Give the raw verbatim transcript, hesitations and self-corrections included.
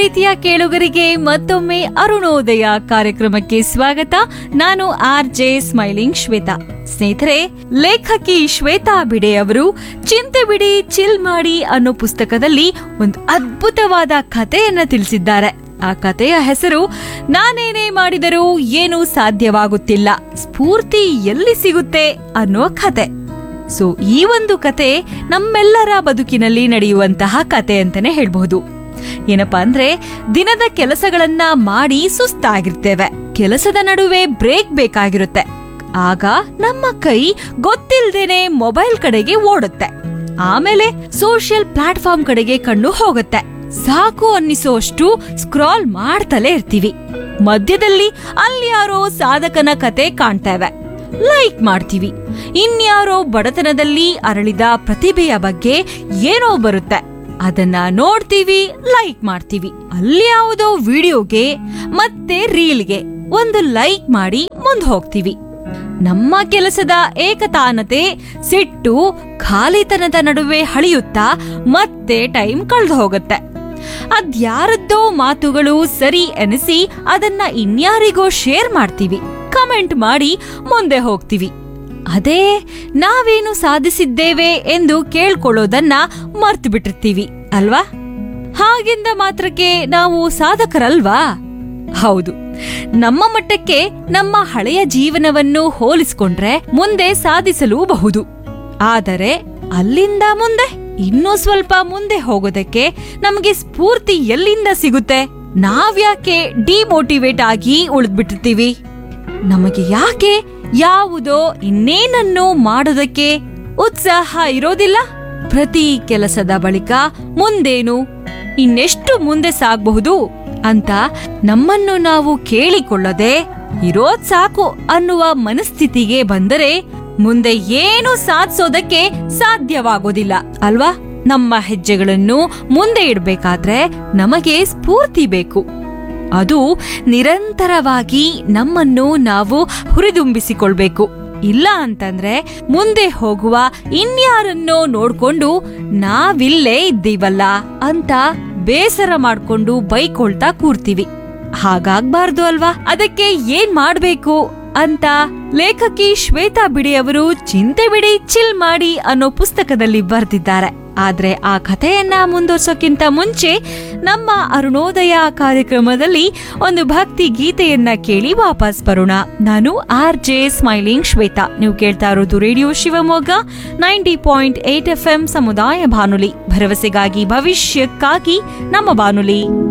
ಪ್ರೀತಿಯ ಕೇಳುಗರಿಗೆ ಮತ್ತೊಮ್ಮೆ ಅರುಣೋದಯ ಕಾರ್ಯಕ್ರಮಕ್ಕೆ ಸ್ವಾಗತ. ನಾನು ಆರ್ ಜೆ ಸ್ಮೈಲಿಂಗ್ ಶ್ವೇತಾ. ಸ್ನೇಹಿತರೆ, ಲೇಖಕಿ ಶ್ವೇತಾ ಬಿಡೆ ಅವರು ಚಿಂತೆ ಬಿಡಿ ಚಿಲ್ ಮಾಡಿ ಅನ್ನೋ ಪುಸ್ತಕದಲ್ಲಿ ಒಂದು ಅದ್ಭುತವಾದ ಕಥೆಯನ್ನ ತಿಳಿಸಿದ್ದಾರೆ. ಆ ಕಥೆಯ ಹೆಸರು ನಾನೇನೇ ಮಾಡಿದರೂ ಏನೂ ಸಾಧ್ಯವಾಗುತ್ತಿಲ್ಲ, ಸ್ಫೂರ್ತಿ ಎಲ್ಲಿ ಸಿಗುತ್ತೆ ಅನ್ನೋ ಕತೆ. ಸೊ ಈ ಒಂದು ಕತೆ ನಮ್ಮೆಲ್ಲರ ಬದುಕಿನಲ್ಲಿ ನಡೆಯುವಂತಹ ಕತೆ ಅಂತಾನೆ ಹೇಳ್ಬಹುದು. ಏನಪ್ಪಾ ಅಂದ್ರೆ, ದಿನದ ಕೆಲಸಗಳನ್ನ ಮಾಡಿ ಸುಸ್ತಾಗಿರ್ತೇವೆ, ಕೆಲಸದ ನಡುವೆ ಬ್ರೇಕ್ ಬೇಕಾಗಿರುತ್ತೆ. ಆಗ ನಮ್ಮ ಕೈ ಗೊತ್ತಿಲ್ದೇನೆ ಮೊಬೈಲ್ ಕಡೆಗೆ ಓಡುತ್ತೆ. ಆಮೇಲೆ ಸೋಷಿಯಲ್ ಪ್ಲಾಟ್ಫಾರ್ಮ್ ಕಡೆಗೆ ಕಣ್ಣು ಹೋಗುತ್ತೆ. ಸಾಕು ಅನ್ನಿಸೋಷ್ಟು ಸ್ಕ್ರಾಲ್ ಮಾಡ್ತಲೇ ಇರ್ತೀವಿ. ಮಧ್ಯದಲ್ಲಿ ಅಲ್ಲಿ ಯಾರೋ ಸಾಧಕನ ಕತೆ ಕಾಣ್ತೇವೆ, ಲೈಕ್ ಮಾಡ್ತೀವಿ. ಇನ್ಯಾರೋ ಬಡತನದಲ್ಲಿ ಅರಳಿದ ಪ್ರತಿಭೆಯ ಬಗ್ಗೆ ಏನೋ ಬರುತ್ತೆ, ಅದನ್ನ ನೋಡ್ತೀವಿ, ಲೈಕ್ ಮಾಡ್ತೀವಿ. ಅಲ್ಲಿ ಯಾವುದೋ ವಿಡಿಯೋಗೆ ಮತ್ತೆ ರೀಲ್ಗೆ ಒಂದು ಲೈಕ್ ಮಾಡಿ ಮುಂದೆ ಹೋಗ್ತೀವಿ. ನಮ್ಮ ಕೆಲಸದ ಏಕತಾನತೆ, ಸಿಟ್ಟು, ಖಾಲಿತನದ ನಡುವೆ ಹಳಿಯುತ್ತಾ ಮತ್ತೆ ಟೈಮ್ ಕಳೆದು ಹೋಗುತ್ತೆ. ಅದ್ಯಾರದ್ದೋ ಮಾತುಗಳು ಸರಿ ಎನಿಸಿ ಅದನ್ನ ಇನ್ಯಾರಿಗೋ ಶೇರ್ ಮಾಡ್ತೀವಿ, ಕಮೆಂಟ್ ಮಾಡಿ ಮುಂದೆ ಹೋಗ್ತೀವಿ. ಅದೇ ನಾವೇನು ಸಾಧಿಸಿದ್ದೇವೆ ಎಂದು ಕೇಳ್ಕೊಳ್ಳೋದನ್ನ ಮರ್ತು ಬಿಟ್ಟಿರ್ತೀವಿ ಅಲ್ವಾ? ಹಾಗೆಂದ ಮಾತ್ರಕ್ಕೆ ನಾವು ಸಾಧಕರಲ್ವಾ? ಹೌದು, ನಮ್ಮ ಮಟ್ಟಕ್ಕೆ ನಮ್ಮ ಹಳೆಯ ಜೀವನವನ್ನು ಹೋಲಿಸಿಕೊಂಡ್ರೆ ಮುಂದೆ ಸಾಧಿಸಲೂಬಹುದು. ಆದರೆ ಅಲ್ಲಿಂದ ಮುಂದೆ ಇನ್ನೂ ಸ್ವಲ್ಪ ಮುಂದೆ ಹೋಗೋದಕ್ಕೆ ನಮಗೆ ಸ್ಫೂರ್ತಿ ಎಲ್ಲಿಂದ ಸಿಗುತ್ತೆ? ನಾವ್ಯಾಕೆ ಡಿಮೋಟಿವೇಟ್ ಆಗಿ ಉಳಿದ್ಬಿಟ್ಟಿರ್ತೀವಿ? ನಮಗೆ ಯಾಕೆ ಯಾವುದೋ ಇನ್ನೇನನ್ನು ಮಾಡೋದಕ್ಕೆ ಉತ್ಸಾಹ ಇರೋದಿಲ್ಲ? ಪ್ರತಿ ಕೆಲಸದ ಬಳಿಕ ಮುಂದೇನು, ಇನ್ನೆಷ್ಟು ಮುಂದೆ ಸಾಗಬಹುದು ಅಂತ ನಮ್ಮನ್ನು ನಾವು ಕೇಳಿಕೊಳ್ಳದೆ ಇರೋದ್ ಸಾಕು ಅನ್ನುವ ಮನಸ್ಥಿತಿಗೆ ಬಂದರೆ ಮುಂದೆ ಏನು ಸಾಧಿಸೋದಕ್ಕೆ ಸಾಧ್ಯವಾಗೋದಿಲ್ಲ ಅಲ್ವಾ? ನಮ್ಮ ಹೆಜ್ಜೆಗಳನ್ನು ಮುಂದೆ ಇಡಬೇಕಾದ್ರೆ ನಮಗೆ ಸ್ಫೂರ್ತಿ ಬೇಕು. ಅದು ನಿರಂತರವಾಗಿ ನಮ್ಮನ್ನು ನಾವು ಹುರಿದುಂಬಿಸಿಕೊಳ್ಬೇಕು. ಇಲ್ಲ ಅಂತಂದ್ರೆ ಮುಂದೆ ಹೋಗುವ ಇನ್ಯಾರನ್ನೋ ನೋಡ್ಕೊಂಡು ನಾವಿಲ್ಲೇ ಇದ್ದೀವಲ್ಲ ಅಂತ ಬೇಸರ ಮಾಡ್ಕೊಂಡು ಬೈಕೊಳ್ತಾ ಕೂರ್ತೀವಿ. ಹಾಗಾಗ್ಬಾರ್ದು ಅಲ್ವಾ? ಅದಕ್ಕೆ ಏನ್ ಮಾಡ್ಬೇಕು ಅಂತ ಲೇಖಕಿ ಶ್ವೇತಾ ಬಿಡೆ ಅವರು ಚಿಂತೆ ಬಿಡಿ ಚಿಲ್ ಮಾಡಿ ಅನ್ನೋ ಪುಸ್ತಕದಲ್ಲಿ ಬರೆದಿದ್ದಾರೆ. ಆದ್ರೆ ಆ ಕಥೆಯನ್ನ ಮುಂದುವರ್ಸೋಕ್ಕಿಂತ ಮುಂಚೆ ನಮ್ಮ ಅರುಣೋದಯ ಕಾರ್ಯಕ್ರಮದಲ್ಲಿ ಒಂದು ಭಕ್ತಿ ಗೀತೆಯನ್ನ ಕೇಳಿ ವಾಪಸ್ ಬರೋಣ. ನಾನು ಆರ್ ಜೆ ಸ್ಮೈಲಿಂಗ್ ಶ್ವೇತಾ. ನೀವು ಕೇಳ್ತಾ ಇರೋದು radio Shivamogga ninety point eight F M ಸಮುದಾಯ ಬಾನುಲಿ, ಭರವಸೆಗಾಗಿ ಭವಿಷ್ಯಕ್ಕಾಗಿ ನಮ್ಮ ಬಾನುಲಿ.